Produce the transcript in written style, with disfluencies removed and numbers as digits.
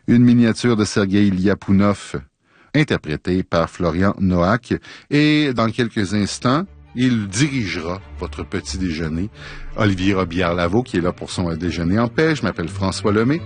une miniature de Sergueï Lyapounov, interprétée par Florian Noack. Et dans quelques instants, il dirigera votre petit déjeuner. Olivier Robillard-Lavaux, qui est là pour son déjeuner en paix. Je m'appelle François Lemay.